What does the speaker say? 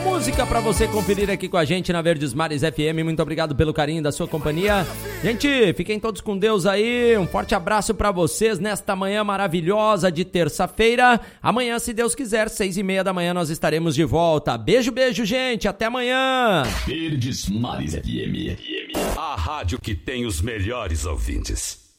música pra você conferir aqui com a gente na Verdes Mares FM. Muito obrigado pelo carinho da sua companhia. Gente, fiquem todos com Deus aí. Um forte abraço pra vocês nesta manhã maravilhosa de terça-feira. Amanhã, se Deus quiser, 6:30 da manhã nós estaremos de volta. Beijo, beijo, gente. Até amanhã. Verdes Mares FM. A rádio que tem os melhores ouvintes.